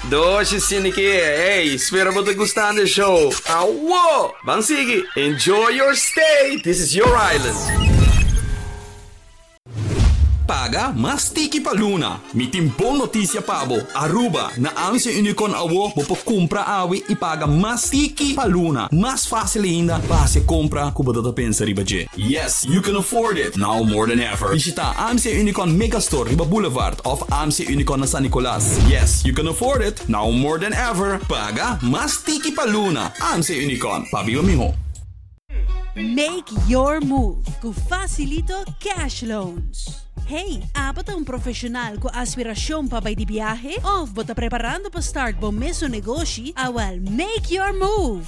Doce Siniki, hey, espero mo te gustan the show. Awo! Bang sige, enjoy your stay. This is your island. Paga mas tiki pa Luna. Mi timpong notisya pabo. Aruba na ang si Unicon awo kumpra awi ipaga mas tiki pa Luna. Mas fácil ainda para se compra kuba data pensa riba je. Yes, you can afford it now more than ever. Visita AMC Unicon Megastore Riba Boulevard of AMC Unicon na San Nicolas. Yes, you can afford it now more than ever. Paga mas tiki pa Luna. AMC Unicon. Pabiba miho. Make your move com Facilito Cash Loans. Hey, apat ang profesional ko aspirasyon pa bay di biyahe? O bota preparando pa start bom meso negosyo? Awal, make your move!